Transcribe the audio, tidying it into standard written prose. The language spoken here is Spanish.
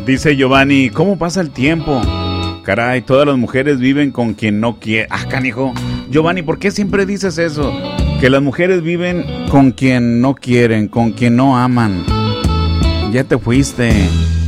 Dice Giovanni, ¿cómo pasa el tiempo? Caray, todas las mujeres viven con quien no quiere. Ah, canijo. Giovanni, ¿por qué siempre dices eso? Que las mujeres viven con quien no quieren, con quien no aman. Ya te fuiste.